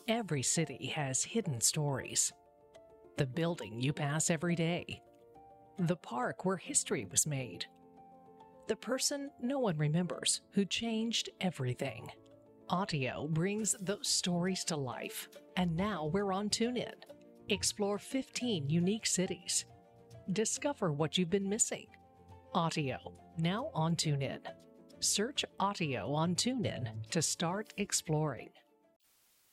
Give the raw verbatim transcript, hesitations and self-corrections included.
Every city has hidden stories. The building you pass every day. The park where history was made. The person no one remembers who changed everything. Autio brings those stories to life, and now we're on TuneIn. Explore fifteen unique cities. Discover what you've been missing. Autio, now on TuneIn. Search Autio on TuneIn to start exploring.